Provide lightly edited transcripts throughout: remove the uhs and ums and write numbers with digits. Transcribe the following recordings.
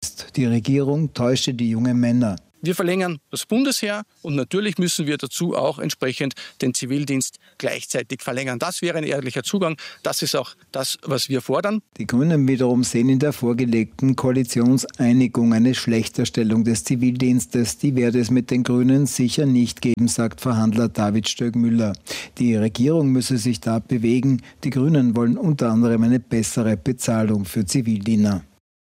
Die Regierung täuschte die jungen Männer. Wir verlängern das Bundesheer und natürlich müssen wir dazu auch entsprechend den Zivildienst gleichzeitig verlängern. Das wäre ein ehrlicher Zugang. Das ist auch das, was wir fordern. Die Grünen wiederum sehen in der vorgelegten Koalitionseinigung eine Schlechterstellung des Zivildienstes. Die werde es mit den Grünen sicher nicht geben, sagt Verhandler David Stöckmüller. Die Regierung müsse sich da bewegen. Die Grünen wollen unter anderem eine bessere Bezahlung für Zivildiener.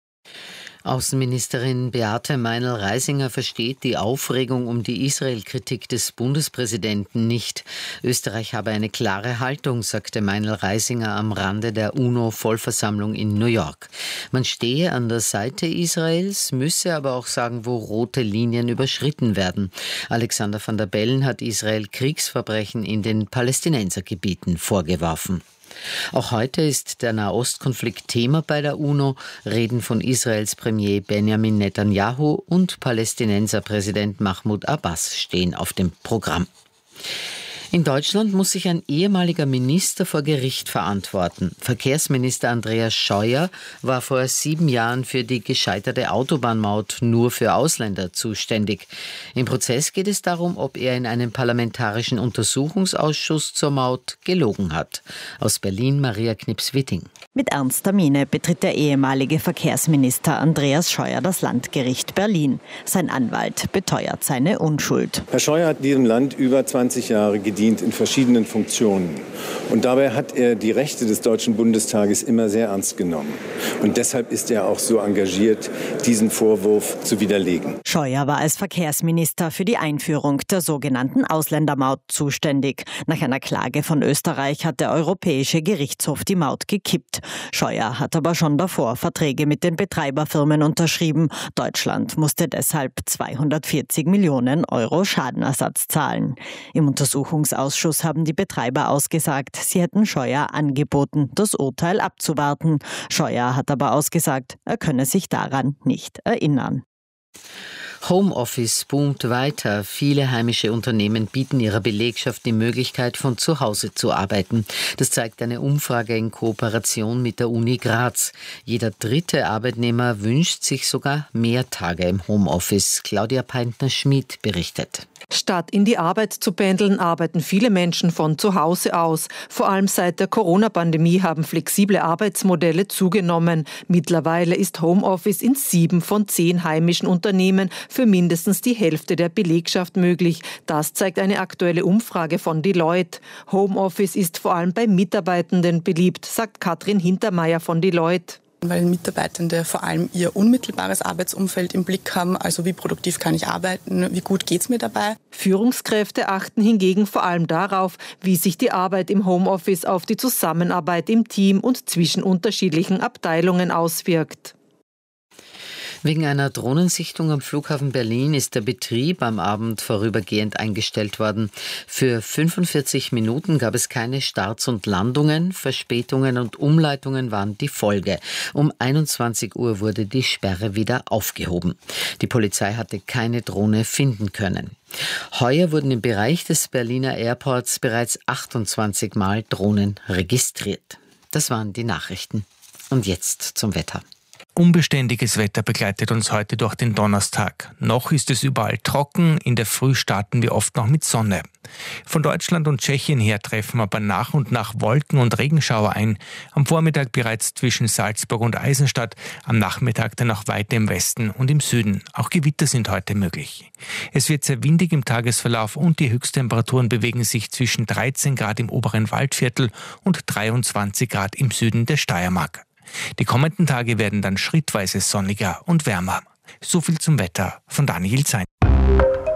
Außenministerin Beate Meinl-Reisinger versteht die Aufregung um die Israel-Kritik des Bundespräsidenten nicht. Österreich habe eine klare Haltung, sagte Meinl-Reisinger am Rande der UNO-Vollversammlung in New York. Man stehe an der Seite Israels, müsse aber auch sagen, wo rote Linien überschritten werden. Alexander van der Bellen hat Israel Kriegsverbrechen in den Palästinensergebieten vorgeworfen. Auch heute ist der Nahostkonflikt Thema bei der UNO. Reden von Israels Premier Benjamin Netanyahu und Palästinenserpräsident Mahmoud Abbas stehen auf dem Programm. In Deutschland muss sich ein ehemaliger Minister vor Gericht verantworten. Verkehrsminister Andreas Scheuer war vor 7 Jahren für die gescheiterte Autobahnmaut nur für Ausländer zuständig. Im Prozess geht es darum, ob er in einem parlamentarischen Untersuchungsausschuss zur Maut gelogen hat. Aus Berlin Maria Knips-Witting. Mit ernster Miene betritt der ehemalige Verkehrsminister Andreas Scheuer das Landgericht Berlin. Sein Anwalt beteuert seine Unschuld. Herr Scheuer hat diesem Land über 20 Jahre gedient in verschiedenen Funktionen. Und dabei hat er die Rechte des Deutschen Bundestages immer sehr ernst genommen. Und deshalb ist er auch so engagiert, diesen Vorwurf zu widerlegen. Scheuer war als Verkehrsminister für die Einführung der sogenannten Ausländermaut zuständig. Nach einer Klage von Österreich hat der Europäische Gerichtshof die Maut gekippt. Scheuer hat aber schon davor Verträge mit den Betreiberfirmen unterschrieben. Deutschland musste deshalb 240 Millionen Euro Schadenersatz zahlen. Im Untersuchungsausschuss haben die Betreiber ausgesagt, sie hätten Scheuer angeboten, das Urteil abzuwarten. Scheuer hat aber ausgesagt, er könne sich daran nicht erinnern. Homeoffice boomt weiter. Viele heimische Unternehmen bieten ihrer Belegschaft die Möglichkeit, von zu Hause zu arbeiten. Das zeigt eine Umfrage in Kooperation mit der Uni Graz. Jeder 3. Arbeitnehmer wünscht sich sogar mehr Tage im Homeoffice. Claudia Peintner-Schmid berichtet. Statt in die Arbeit zu pendeln, arbeiten viele Menschen von zu Hause aus. Vor allem seit der Corona-Pandemie haben flexible Arbeitsmodelle zugenommen. Mittlerweile ist Homeoffice in 7 von 10 heimischen Unternehmen für mindestens die Hälfte der Belegschaft möglich. Das zeigt eine aktuelle Umfrage von Deloitte. Homeoffice ist vor allem bei Mitarbeitenden beliebt, sagt Katrin Hintermeier von Deloitte. Weil Mitarbeitende vor allem ihr unmittelbares Arbeitsumfeld im Blick haben, also wie produktiv kann ich arbeiten, wie gut geht's mir dabei. Führungskräfte achten hingegen vor allem darauf, wie sich die Arbeit im Homeoffice auf die Zusammenarbeit im Team und zwischen unterschiedlichen Abteilungen auswirkt. Wegen einer Drohnensichtung am Flughafen Berlin ist der Betrieb am Abend vorübergehend eingestellt worden. Für 45 Minuten gab es keine Starts und Landungen. Verspätungen und Umleitungen waren die Folge. Um 21 Uhr wurde die Sperre wieder aufgehoben. Die Polizei hatte keine Drohne finden können. Heuer wurden im Bereich des Berliner Airports bereits 28 Mal Drohnen registriert. Das waren die Nachrichten. Und jetzt zum Wetter. Unbeständiges Wetter begleitet uns heute durch den Donnerstag. Noch ist es überall trocken, in der Früh starten wir oft noch mit Sonne. Von Deutschland und Tschechien her treffen aber nach und nach Wolken und Regenschauer ein. Am Vormittag bereits zwischen Salzburg und Eisenstadt, am Nachmittag dann auch weiter im Westen und im Süden. Auch Gewitter sind heute möglich. Es wird sehr windig im Tagesverlauf und die Höchsttemperaturen bewegen sich zwischen 13 Grad im oberen Waldviertel und 23 Grad im Süden der Steiermark. Die kommenden Tage werden dann schrittweise sonniger und wärmer. So viel zum Wetter von Daniel Zein.